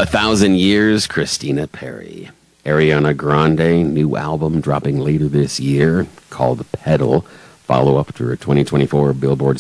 1,000 Years, Christina Perri. Ariana Grande, new album dropping later this year called Pedal, follow-up to her 2024 Billboard